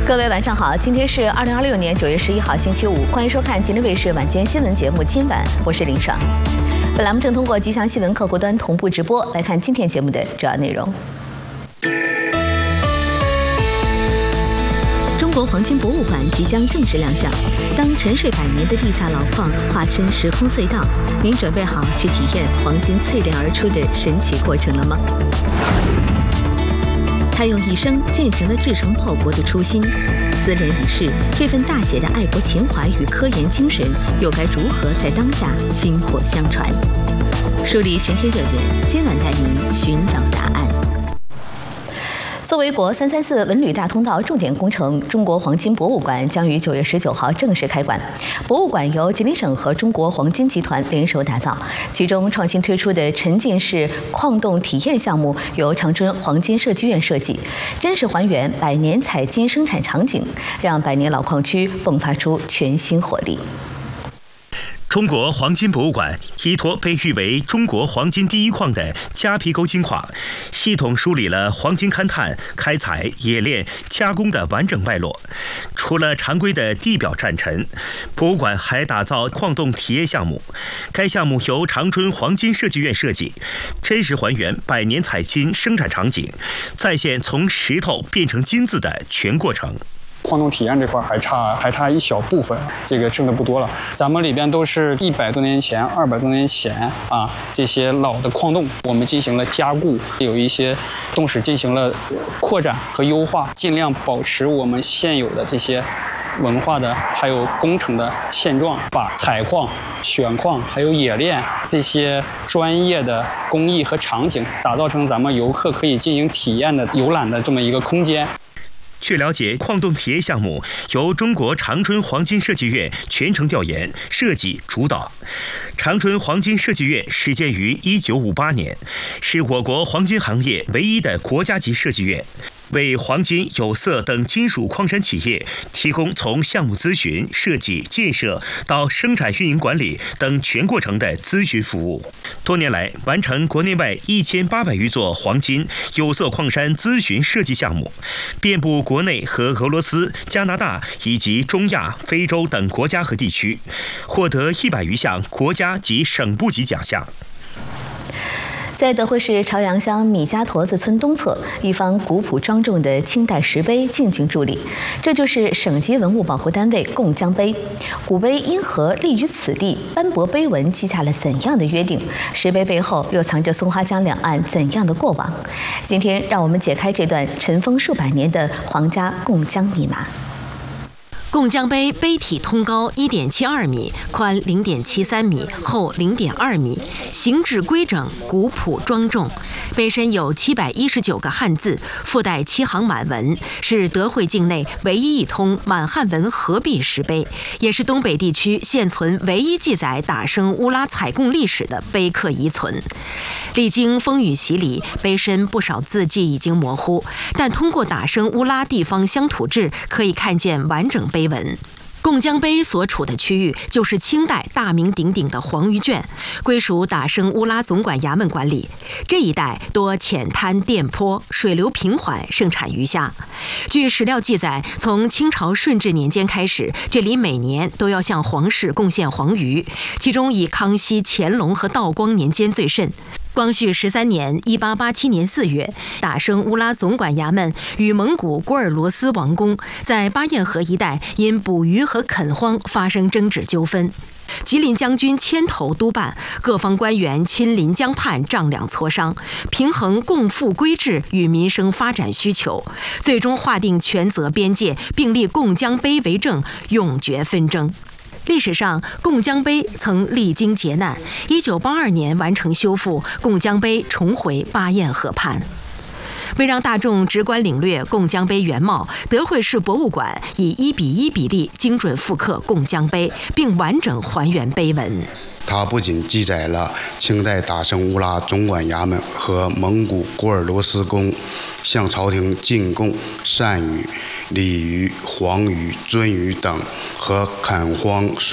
各位晚上好，今天是2026年9月11号星期五，欢迎收看吉林卫视晚间新闻节目《今晚》，我是林爽。本栏目正通过吉祥新闻客户端同步直播。来看今天节目的主要内容。中国黄金博物馆即将正式亮相。当沉睡百年的地下老矿化身时空隧道，您准备好去体验黄金淬炼而出的神奇过程了吗？他用一生践行了志成报国的初心，斯人已逝，这份大写的爱国情怀与科研精神，又该如何在当下薪火相传？梳理全天热点，今晚带您寻找答案。作为国334文旅大通道重点工程，中国黄金博物馆将于9月19号正式开馆。博物馆由吉林省和中国黄金集团联手打造，其中创新推出的沉浸式矿洞体验项目由长春黄金设计院设计，真实还原百年采金生产场景，让百年老矿区迸发出全新活力。 中国黄金博物馆依托被誉为中国黄金第一矿的夹皮沟金矿，系统梳理了黄金勘探、开采、冶炼、加工的完整脉络。除了常规的地表战沉，博物馆还打造矿洞体验项目。该项目由长春黄金设计院设计，真实还原百年采金生产场景，再现从石头变成金子的全过程。 矿洞体验这块还差一小部分，这个剩的不多了。咱们里边都是100多年前、200多年前啊，这些老的矿洞，我们进行了加固，有一些洞室进行了扩展和优化，尽量保持我们现有的这些文化的还有工程的现状，把采矿、选矿还有冶炼这些专业的工艺和场景打造成咱们游客可以进行体验的游览的这么一个空间。 据了解，矿洞体验项目由中国长春黄金设计院全程调研、设计主导。长春黄金设计院始建于1958年，是我国黄金行业唯一的国家级设计院，为黄金、有色等金属矿山企业提供从项目咨询、设计、建设到生产运营管理等全过程的咨询服务。多年来，完成国内外1800余座黄金、有色矿山咨询设计项目，遍布国内和俄罗斯、加拿大以及中亚、非洲等国家和地区，获得100余项国家及省部级奖项。在德惠市朝阳乡米家坨子村东侧，一方古朴庄重的清代石碑静静伫立，这就是省级文物保护单位贡江碑。古碑因何立于此地？斑驳碑文记下了怎样的约定？石碑背后又藏着松花江两岸怎样的过往？今天，让我们解开这段尘封数百年的皇家贡江密码。 贡江碑碑体通高1.72米，宽0.73米，厚0.2米，形制规整，古朴庄重。碑身有719个汉字，附带7行满文，是德惠境内唯一一通满汉文合璧石碑，也是东北地区现存唯一记载打生乌拉采贡历史的碑刻遗存。历经风雨洗礼，碑身不少字迹已经模糊，但通过打生乌拉地方乡土志，可以看见完整碑文。贡江碑所处的区域就是清代大名鼎鼎的黄鱼圈，归属打生乌拉总管衙门管理。这一带多浅滩垫坡，水流平缓，盛产鱼虾。据史料记载，从清朝顺治年间开始，这里每年都要向皇室贡献黄鱼，其中以康熙、乾隆和道光年间最甚。光绪13年（1887年4月），打生乌拉总管衙门与蒙古郭尔罗斯王公在巴彦河一带因捕鱼和垦荒发生争执纠纷。吉林将军牵头督办，各方官员亲临江畔丈量磋商，平衡共富规制与民生发展需求，最终划定权责边界，并立贡江碑为证，永绝纷争。历史上，贡江碑曾历经劫难，1982年完成修复，贡江碑重回巴彦河畔。为让大众直观领略贡江碑原貌，德惠市博物馆以1:1比例精准复刻贡江碑，并完整还原碑文。 它不仅记载了清代打生乌拉总管衙门和蒙古郭尔罗斯公向朝廷进贡鳝鱼、鲤鱼、黄鱼、鳟鱼等和垦荒